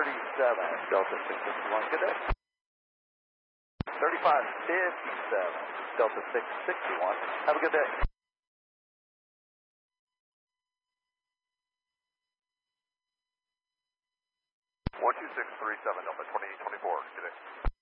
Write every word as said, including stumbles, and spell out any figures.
thirty-seven, Delta six sixty-one, good day. thirty-five fifty-seven, Delta six sixty-one, have a good day. one two six three seven, Delta twenty twenty-four, good day.